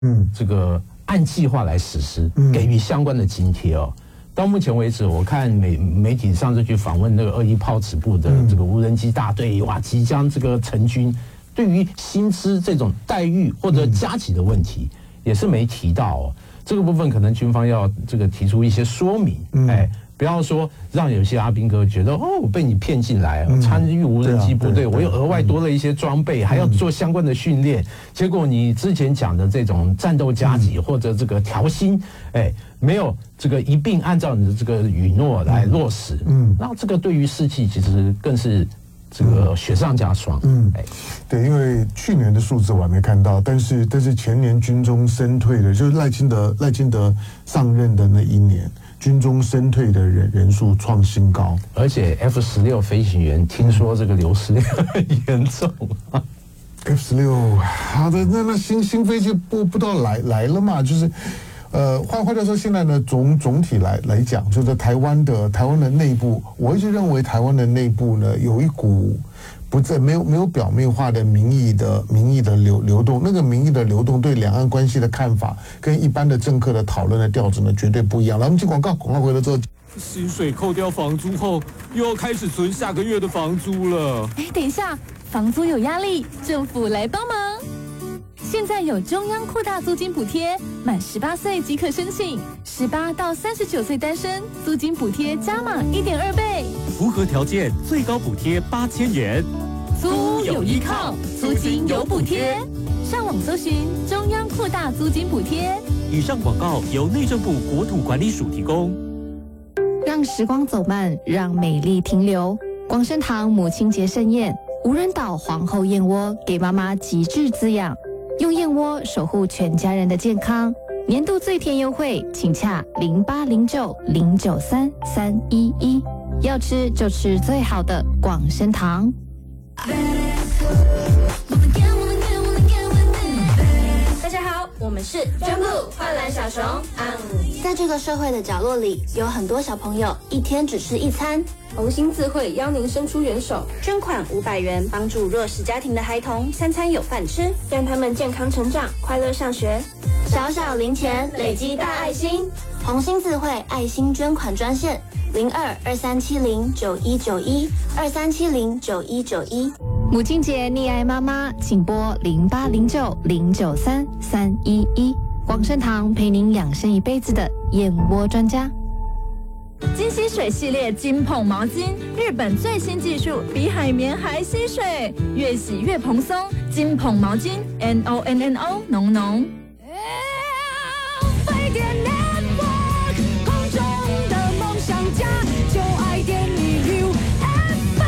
这个按计划来实施，给予相关的津贴哦。到目前为止，我看媒体上次去访问那个21炮指部的这个无人机大队，哇，即将这个成军，对于薪资这种待遇或者加给的问题，也是没提到哦。这个部分可能军方要这个提出一些说明，不要说让有些阿兵哥觉得我被你骗进来，参与无人机部队，我又额外多了一些装备，还要做相关的训练，结果你之前讲的这种战斗加给或者这个调薪，没有这个一并按照你的这个允诺来落实，那这个对于士气其实更是这个雪上加霜。 对，因为去年的数字我还没看到，但是前年军中身退的，就是赖清德上任的那一年。军中身退的人数创新高， 而且 F-16飞行员听说这个流失量很严重啊。 F-16，好的，那新飞机不知道来了嘛？就是，换句话说，现在呢总体来讲，就是台湾的内部，我一直认为台湾的内部呢有一股。没有表面化的民意的流动，那个民意的流动对两岸关系的看法，跟一般的政客的讨论的调子呢，绝对不一样。来，我们进广告回来之后， 薪水扣掉房租后，又要开始存下个月的房租了。 等一下，房租有压力，政府来帮忙。现在有中央扩大租金补贴，满18岁即可申请，18到39岁单身，租金补贴加码1.2倍， 符合条件最高补贴8000元。 租有依靠，租金有补贴。上网搜寻中央扩大租金补贴。 以上广告由内政部国土管理署提供。 让时光走慢，让美丽停留。广生堂母亲节盛宴，无人岛皇后燕窝给妈妈极致滋养。用燕窝守护全家人的健康，年度最甜优惠，请洽0809093311。要吃就吃最好的广生堂。 大家好，我们是捐部快乐小熊。在这个社会的角落里，有很多小朋友一天只吃一餐。红星自会邀您伸出援手，捐款500元，帮助弱势家庭的孩童3餐有饭吃，让他们健康成长，快乐上学。小小零钱累积大爱心，红星自会爱心捐款专线022370919123709191。 母亲节溺爱妈妈，请拨0809093311。广生堂陪您养生一辈子的燕窝专家。金吸水系列金捧毛巾，日本最新技术，比海绵还吸水，越洗越蓬松。金捧毛巾 ，NONNO 浓浓。 飞碟 Network， 空中的梦想家，就爱点你 UFO。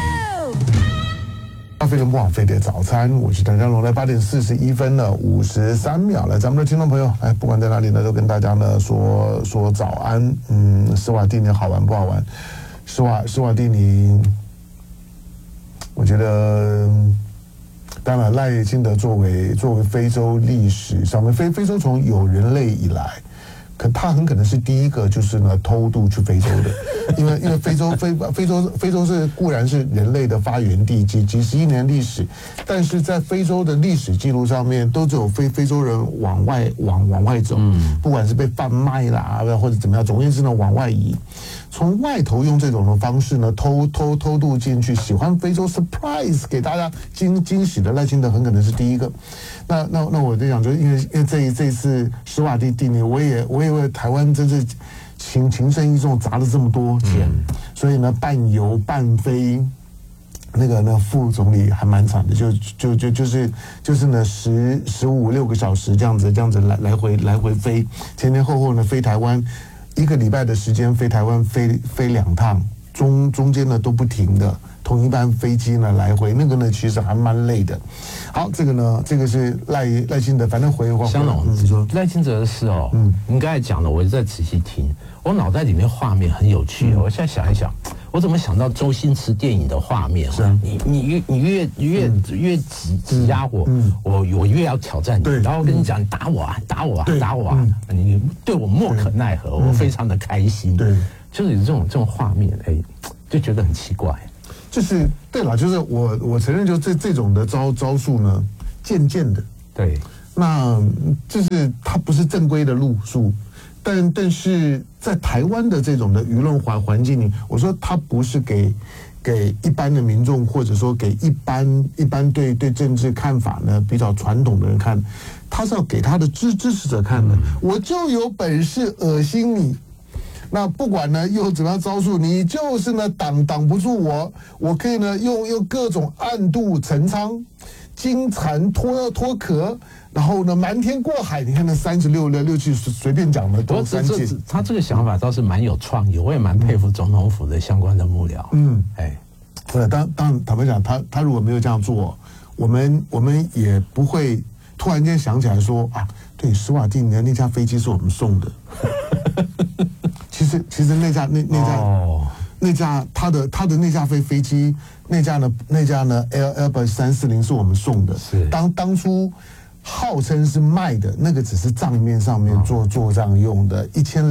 阿飞龙不枉飞碟早餐，我是谭家龙，来8点41分了53秒了，咱们的听众朋友，不管在哪里呢，都跟大家呢说早安。斯瓦蒂尼好玩不好玩？斯瓦蒂尼，我觉得。当然，赖清德作为非洲历史上面非洲从有人类以来，可他很可能是第一个就是呢偷渡去非洲的，因为非洲是固然是人类的发源地，几十亿年历史，但是在非洲的历史记录上面，都只有非洲人往外走，不管是被贩卖啦，或者怎么样，总而言之呢往外移。从外头用这种的方式呢，偷渡进去，喜欢非洲 surprise 给大家惊喜的赖清德很可能是第一个。那我就想说，因为这一次斯瓦蒂尼，我也为台湾真是情深意重，砸了这么多钱，所以呢半游半飞。那个呢，副总理还蛮惨的，就是呢15-16个小时这样子来回飞，前后呢飞台湾。1个礼拜的时间飞台湾飞2趟，中间呢都不停的，同一班飞机呢来回，那个呢其实还蛮累的。好，这个是赖清德，反正回香龙，你说赖清德的事哦，你刚才讲的，我在仔细听，我脑袋里面画面很有趣，我现在想一想，我怎么想到周星驰电影的画面？是啊，你越挤压我，我越要挑战你，然后跟你讲，你打我啊，你对我莫可奈何，我非常的开心，对，就是有这种画面，就觉得很奇怪。 就是对了，就是我承认，就这种的招数呢，渐渐的， 对， 那就是它不是正规的路数，但是在台湾的这种的舆论环境里，我说它不是给一般的民众，或者说给一般对政治看法呢比较传统的人看，他是要给他的支持者看的。我就有本事恶心你，那不管呢用怎么样招数，你就是呢挡不住我可以呢用各种暗度陈仓、金蝉脱壳，然后呢瞒天过海。你看那36期随便讲的都3届。 他这个想法倒是蛮有创意，我也蛮佩服总统府的相关的幕僚。 当然坦白讲，他如果没有这样做，我们也不会突然间想起来说啊，对，史瓦蒂尼的那架飞机是我们送的。其实那架他的那架飞机，那架呢 Airbus 340是我们送的。 是当初号称是卖的那个，只是账面上面做账用的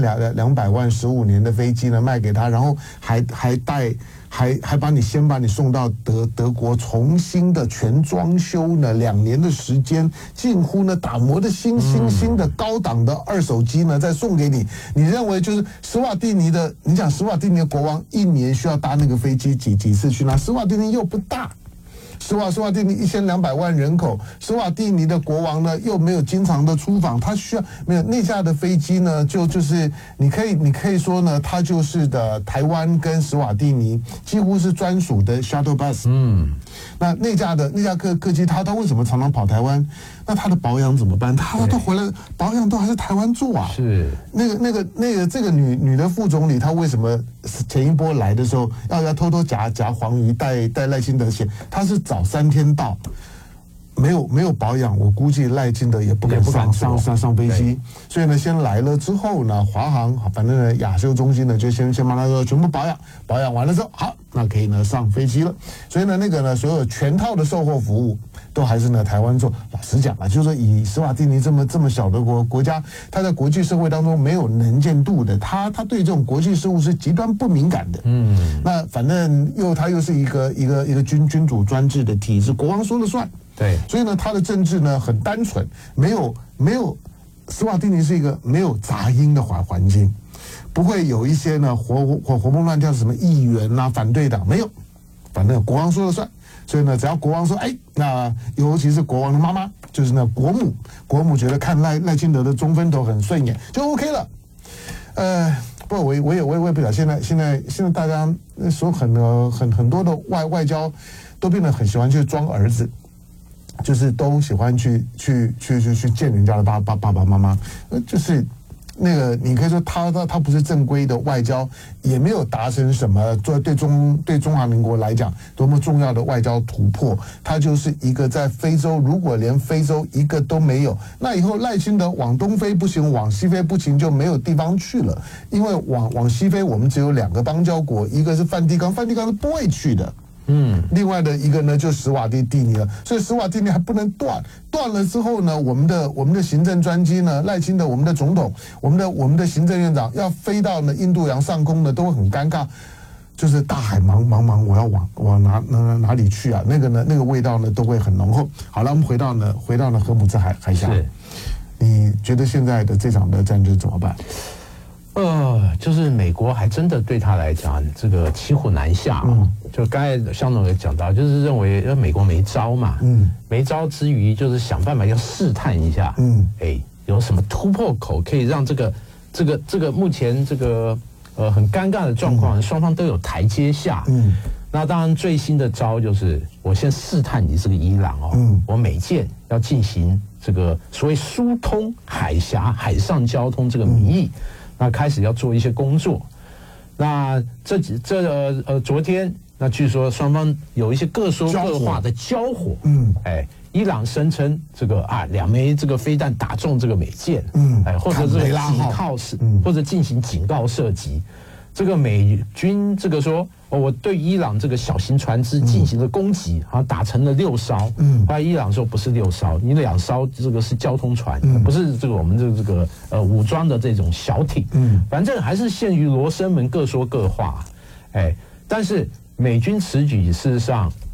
，1200万15年的飞机呢卖给他，然后还把你送到德国重新的全装修呢，2年的时间，近乎呢打磨的新的高档的二手机呢再送给你。你认为就是史瓦蒂尼的？你讲史瓦蒂尼的国王一年需要搭那个飞机几次去哪？史瓦蒂尼又不大。史瓦蒂尼1200万人口，史瓦蒂尼的国王呢又没有经常的出访，他需要没有那架的飞机呢，就是你可以说呢，它就是的台湾跟史瓦蒂尼几乎是专属的 shuttle bus。那架客机，他为什么常常跑台湾？那他的保养怎么办？他都回来保养都还是台湾做啊。是这个女的副总理，她为什么前一波来的时候要偷偷夹黄鱼带赖清德钱？她是早3天到，没有保养，我估计赖清德也不敢上飞机。所以呢，先来了之后呢，华航反正呢亚修中心呢就先帮他说全部保养完了之后，好，那可以呢上飞机了。所以呢那个呢所有全套的售后服务都还是呢台湾做。老实讲啊，就是说以史瓦蒂尼这么小的国家，他在国际社会当中没有能见度的，他对这种国际事务是极端不敏感的。那反正他又是一个君主专制的体制，国王说了算。对，所以呢，他的政治呢很单纯，没有，史瓦蒂尼是一个没有杂音的环境，不会有一些呢活蹦乱跳的什么议员啊、反对党，没有，反正国王说了算。所以呢，只要国王说，那尤其是国王的妈妈，就是呢国母觉得看赖清德的中分头很顺眼，就 OK 了。不，我也不晓得，现在大家说很多的外交都变得很喜欢去装儿子。就是都喜欢去见人家的爸爸妈妈，就是那个你可以说他不是正规的外交，也没有达成什么对中华民国来讲多么重要的外交突破。他就是一个在非洲，如果连非洲一个都没有，那以后赖清德往东飞不行，往西飞不行，就没有地方去了。因为往西飞，我们只有2个邦交国，一个是梵蒂冈是不会去的。另外的一个呢，就史瓦蒂尼了，所以史瓦蒂尼还不能断了之后呢，我们的行政专机呢，赖清德，我们的总统，我们的行政院长要飞到呢印度洋上空呢，都会很尴尬，就是大海茫茫，我要往哪里去啊？那个味道呢，都会很浓厚。好了，我们回到呢荷姆兹海峡，你觉得现在的这场的战争怎么办？ 就是美国还真的对他来讲，这个骑虎难下就刚才向总也讲到，就是认为美国没招嘛，没招之余，就是想办法要试探一下，有什么突破口可以让这个目前这个很尴尬的状况，双方都有台阶下。那当然最新的招就是我先试探你这个伊朗我美舰要进行这个所谓疏通海峡海上交通这个名义。那开始要做一些工作，那昨天那据说双方有一些各说各话的交火，伊朗声称这个2枚这个飞弹打中这个美舰，或者这个警告或者进行警告射击，这个美军这个说我对伊朗这个小型船只进行了攻击，打成了6艘。后来伊朗说不是6艘，你2艘这个是交通船，不是这个我们这个武装的这种小艇。反正还是限于罗生门，各说各话。但是美军此举事实上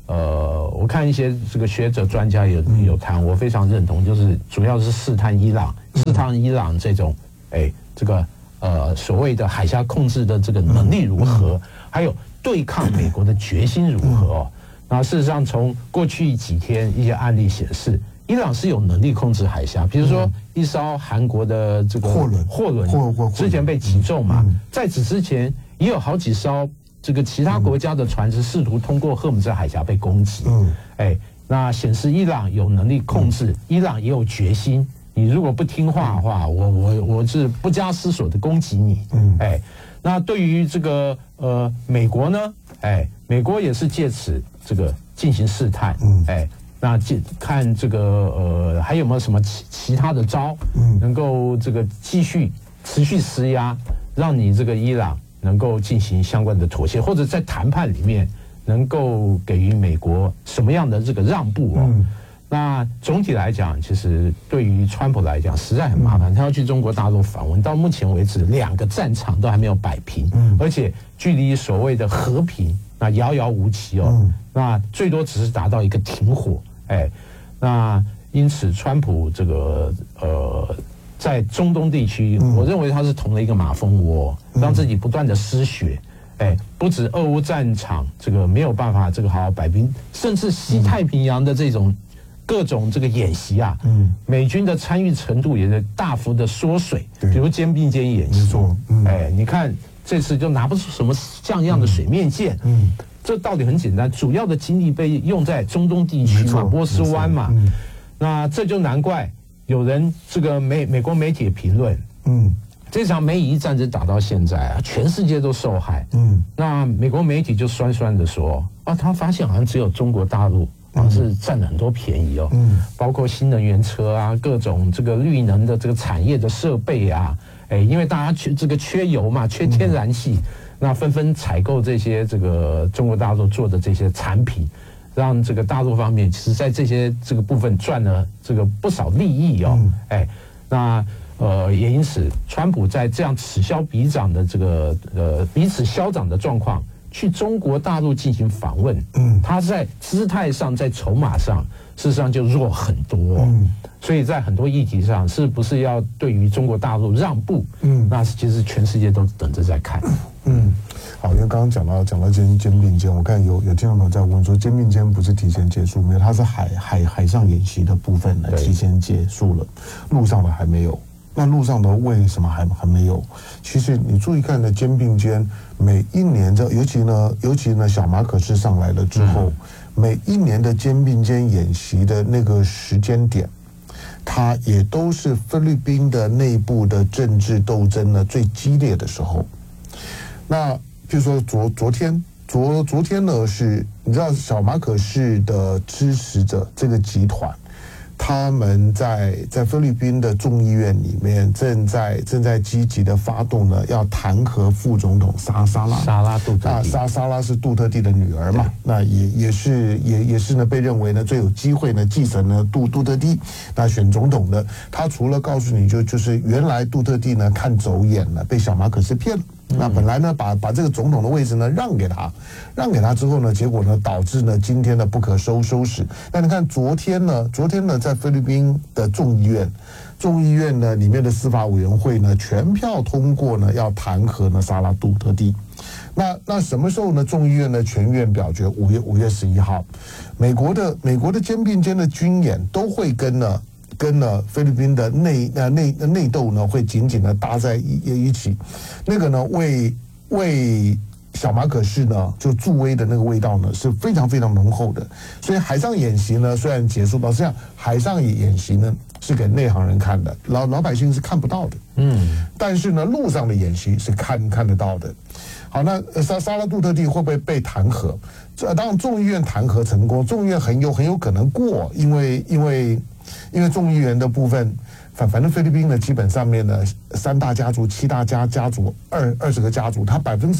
我看一些这个学者专家有谈，我非常认同，就是主要是试探伊朗这种这个所谓的海峡控制的这个能力如何，还有对抗美国的决心如何哦。那事实上，从过去几天一些案例显示，伊朗是有能力控制海峡，比如说一艘韩国的这个货轮之前被击中嘛，在此之前也有好几艘这个其他国家的船只试图通过荷姆兹海峡被攻击。那显示伊朗有能力控制，伊朗也有决心。你如果不听话的话，我是不加思索的攻击你。那对于这个美国呢？美国也是借此这个进行试探。那看这个还有没有什么其他的招，能够这个持续施压，让你这个伊朗能够进行相关的妥协，或者在谈判里面能够给予美国什么样的这个让步哦。那总体来讲，其实对于川普来讲实在很麻烦，他要去中国大陆访问，到目前为止2个战场都还没有摆平，而且距离所谓的和平那遥遥无期哦。那最多只是达到一个停火。那因此川普这个在中东地区，我认为他是捅了一个马蜂窝，让自己不断的失血。不止俄乌战场这个没有办法这个好好摆平，甚至西太平洋的这种各种这个演习啊，美军的参与程度也是大幅的缩水，比如肩并肩演习。你看这次就拿不出什么像样的水面舰。这道理很简单，主要的精力被用在中东地区嘛，波斯湾嘛。那这就难怪有人这个美国媒体评论，这场美以一战争打到现在啊，全世界都受害。那美国媒体就酸酸的说啊，他发现好像只有中国大陆是占了很多便宜哦。包括新能源车啊，各种这个绿能的这个产业的设备啊，因为大家缺油嘛，缺天然气。那纷纷采购这些这个中国大陆做的这些产品，让这个大陆方面其实在这个部分赚了这个不少利益哦。那也因此，川普在这样此消彼长的这个彼此消长的状况，去中国大陆进行访问，他在姿态上，在筹码上，事实上就弱很多。所以在很多议题上，是不是要对于中国大陆让步？那其实全世界都等着在看。 好，因为刚刚讲到肩并肩，我看有听众朋友在问说，肩并肩不是提前结束没有？它是海上演习的部分呢提前结束了，陆上的还没有。那陆上的为什么还没有？其实你注意看呢，肩并肩每一年尤其呢小马可仕上来了之后，每一年的肩并肩演习的那个时间点，它也都是菲律宾的内部的政治斗争呢最激烈的时候。那比如说昨天呢，是你知道小马可仕的支持者这个集团，他们在菲律宾的众议院里面正在积极的发动呢，要弹劾副总统沙拉杜特地。沙拉是杜特地的女儿嘛，那也是呢被认为呢最有机会呢继承呢杜特地那选总统的。他除了告诉你就是原来杜特地呢看走眼了，被小马可仕骗了。那本来呢，把这个总统的位置呢让给他之后呢，结果呢导致呢今天的不可收拾。那你看昨天呢，在菲律宾的众议院呢里面的司法委员会呢全票通过呢要弹劾呢沙拉杜特地。那什么时候呢？众议院呢全院表决5月11号，美国的肩并肩的军演都会跟菲律宾的内斗呢会紧紧的搭在一起，那个呢为小马可仕呢就助威的那个味道呢是非常非常浓厚的。所以海上演习呢虽然结束到这样，海上演习呢是给内行人看的，老百姓是看不到的。但是呢陆上的演习是看得到的。好，那沙拉杜特地会不会被弹劾？当然众议院弹劾成功，众议院很有可能过，因为众议员的部分，反正菲律宾呢基本上面呢3大家族、7大家族、20个家族，它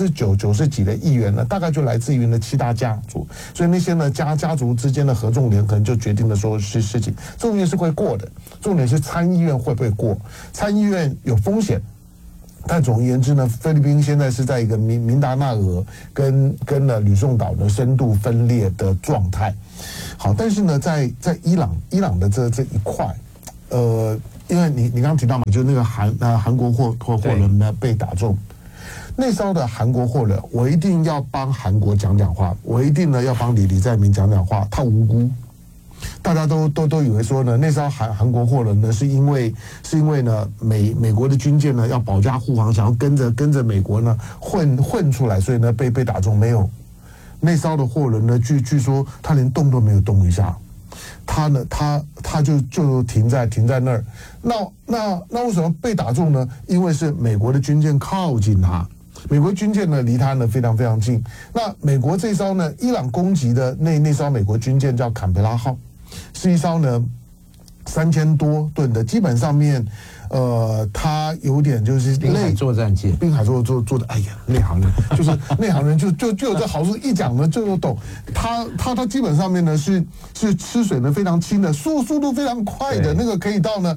90%几的议员呢大概就来自于呢7大家族，所以那些呢家族之间的合纵连横就决定了说事情，众议院是会过的，重点是参议院会不会过？参议院有风险。 但总而言之呢，菲律宾现在是在一个明达纳俄跟吕宋岛的深度分裂的状态。好，但是呢，在伊朗的这一块，因为你刚刚提到嘛，就那个韩国货轮呢被打中，那艘的韩国货轮，我一定要帮韩国讲话，我一定呢要帮李在明讲话，他无辜。大家都以为说呢，那艘韩国货轮呢，是因为呢美国的军舰呢要保驾护航，想要跟着美国呢混出来，所以呢被打中。没有，那艘的货轮呢，据说他连动都没有动一下，他就停在那儿。那为什么被打中呢？因为是美国的军舰靠近他。美国军舰呢离它呢非常非常近。那美国这艘呢，伊朗攻击的那艘美国军舰叫坎培拉号，是一艘呢3000多吨的，基本上面它有点就是滨海作战舰， 滨海做的，哎呀，内行人就是内行人就有这好处，一讲呢就懂。它基本上面呢是吃水呢非常轻的，速度非常快的，那个可以到呢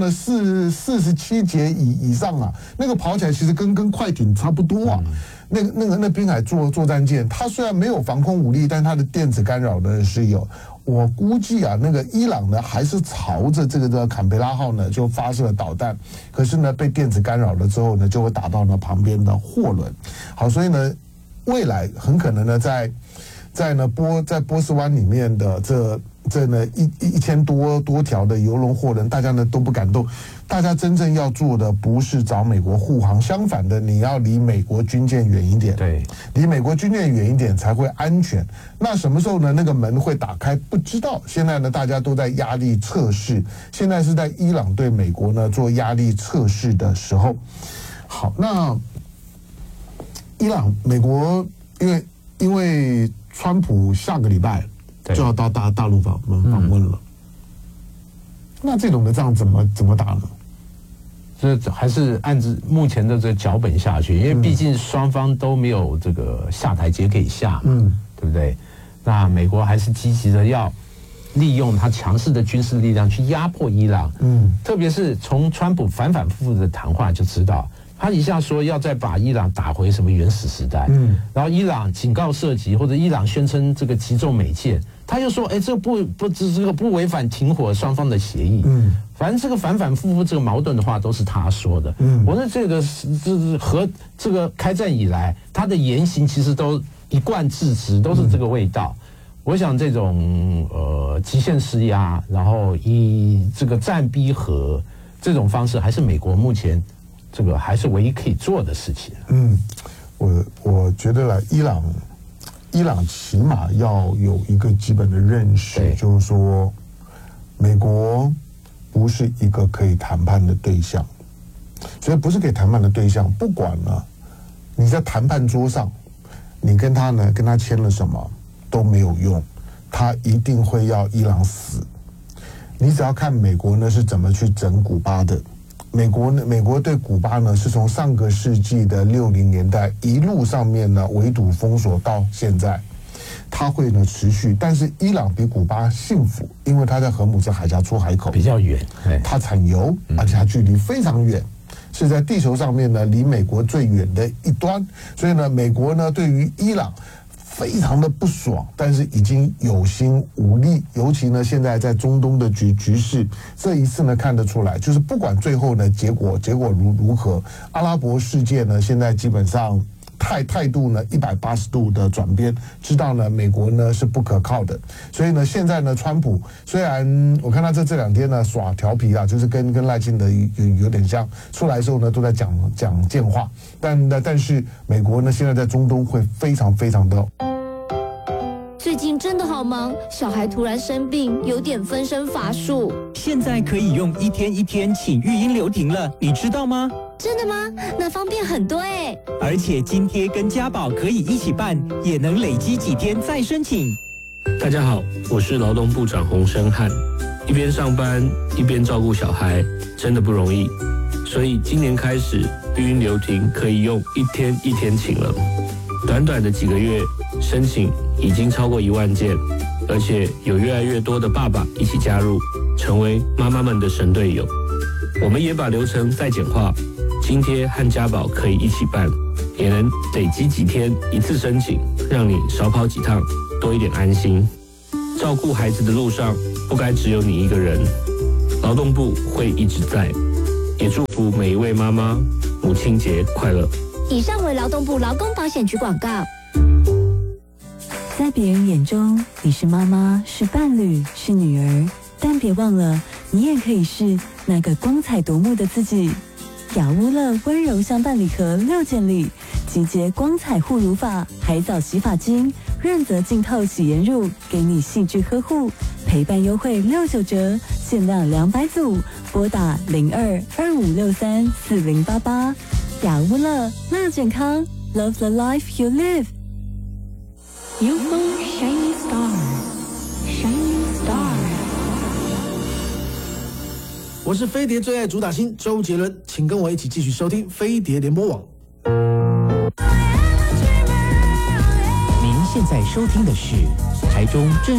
47节以上啊，那个跑起来其实跟快艇差不多啊。那滨海作战舰，它虽然没有防空武力，但它的电子干扰呢是有。我估计啊，那个伊朗呢还是朝着这个坎培拉号呢就发射了导弹，可是呢被电子干扰了之后呢，就会打到呢旁边的货轮。好，所以呢，未来很可能呢在波斯湾里面的这呢1000多条的油轮货轮，大家呢都不敢动。大家真正要做的不是找美国护航，相反的，你要离美国军舰远一点。 对， 离美国军舰远一点才会安全。那什么时候呢？那个门会打开？不知道。现在呢，大家都在压力测试。现在是在伊朗对美国呢做压力测试的时候。好，那伊朗、美国，因为川普下个礼拜就要到大陆访问了。那这种的仗怎么打呢？ 这还是按照目前的这个脚本下去，因为毕竟双方都没有这个下台阶可以下嘛，对不对？那美国还是积极的要利用他强势的军事力量去压迫伊朗，特别是从川普反复的谈话就知道，他一下说要再把伊朗打回什么原始时代，然后伊朗警告射击，或者伊朗宣称这个击中美舰，他就说，这个不违反停火双方的协议，反正这个反复这个矛盾的话都是他说的，我说这个是和这个开战以来他的言行其实都一贯自持，都是这个味道。我想这种极限施压，然后以这个战逼和这种方式，还是美国目前这个还是唯一可以做的事情。 我觉得啦，伊朗起码要有一个基本的认识，就是说，美国不是一个可以谈判的对象，所以不是可以谈判的对象，不管呢你在谈判桌上，你跟他签了什么都没有用，他一定会要伊朗死。你只要看美国呢是怎么去整古巴的。美国对古巴呢是从上个世纪的60年代一路上面呢围堵封锁到现在，它会呢持续。但是伊朗比古巴幸福，因为它在荷姆斯海峡出海口比较远， 它产油，而且它距离非常远，是在地球上面呢离美国最远的一端。所以呢，美国呢对于伊朗非常的不爽，但是已经有心无力。尤其呢，现在在中东的局势，这一次呢看得出来，就是不管最后呢结果如何，阿拉伯世界呢现在基本上态度呢180度的转变，知道呢美国呢是不可靠的。所以呢，现在呢川普虽然我看他这2天呢耍调皮啊，就是跟赖清德有点像，出来的时候呢都在讲贱话，但是美国呢现在在中东会非常的。 最近真的好忙，小孩突然生病，有点分身乏术。 现在可以用1天1天请育婴留停了，你知道吗？ 真的吗？那方便很多哎。 而且津贴跟家保可以一起办，也能累积几天再申请。 大家好，我是劳动部长洪申翰。一边上班一边照顾小孩，真的不容易。所以今年开始，育婴留停可以用1天1天请了。短短的几个月，申请已经超过1万件，而且有越来越多的爸爸一起加入，成为妈妈们的神队友。我们也把流程再简化， 津贴和家保可以一起办，也能累积几天一次申请，让你少跑几趟，多一点安心。照顾孩子的路上，不该只有你一个人。劳动部会一直在，也祝福每一位妈妈母亲节快乐。 以上为劳动部劳工保险局广告。 在别人眼中，你是妈妈，是伴侣，是女儿，但别忘了，你也可以是那个光彩夺目的自己。雅乌乐温柔相伴礼盒6件礼，集结光彩护乳法、海藻洗发精、润泽净透洗颜乳，给你细致呵护，陪伴优惠69折，限量200组，拨打02-2563-4088。雅乌乐，乐健康 ，Love the life you live。 UFO Shining Star Shining Star。 我是飞碟最爱主打星周杰伦，请跟我一起继续收听飞碟联播网。 您现在收听的是台中